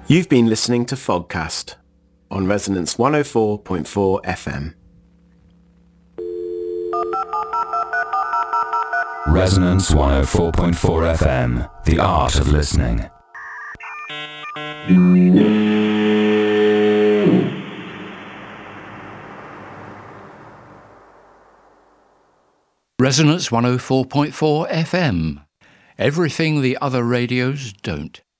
You've been listening to Fogcast on Resonance 104.4 FM. Resonance 104.4 FM, the art of listening. Resonance 104.4 FM. Everything the other radios don't.